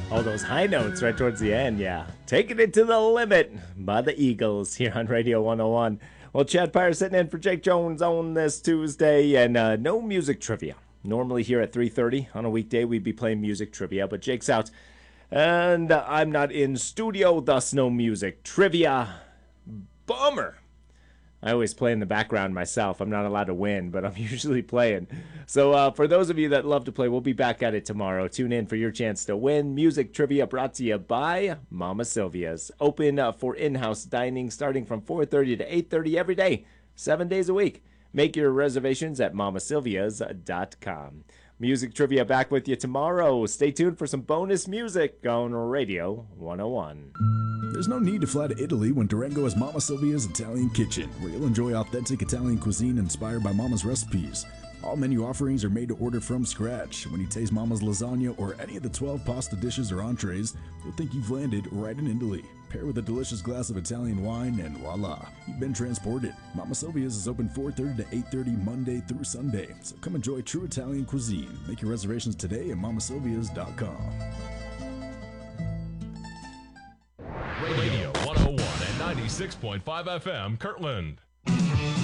All those high notes right towards the end, yeah. Taking it to the limit by the Eagles here on Radio 101. Well, Chad Pyre sitting in for Jake Jones on this Tuesday, and no music trivia. Normally here at 3:30 on a weekday, we'd be playing music trivia, but Jake's out, and I'm not in studio, thus no music trivia. Bummer. I always play in the background myself. I'm not allowed to win, but I'm usually playing. So for those of you that love to play, we'll be back at it tomorrow. Tune in for your chance to win. Music trivia brought to you by Mama Sylvia's. Open for in-house dining starting from 4:30 to 8:30 every day, 7 days a week. Make your reservations at mamasylvias.com. Music trivia back with you tomorrow. Stay tuned for some bonus music on Radio 101. There's no need to fly to Italy when Durango has Mama Sylvia's Italian Kitchen, where you'll enjoy authentic Italian cuisine inspired by Mama's recipes. All menu offerings are made to order from scratch. When you taste Mama's lasagna or any of the 12 pasta dishes or entrees, you'll think you've landed right in Italy. Pair with a delicious glass of Italian wine and voila, you've been transported. Mama Sylvia's is open 4:30 to 8:30 Monday through Sunday, so come enjoy true Italian cuisine. Make your reservations today at mamasylvias.com. Radio 101 and 96.5 FM, Kirtland.